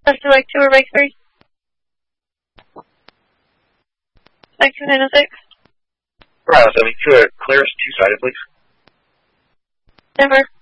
Left to Mike 2 or Mike 3? Mike 2, 906. Right, 72, clear us two-sided, please. Never.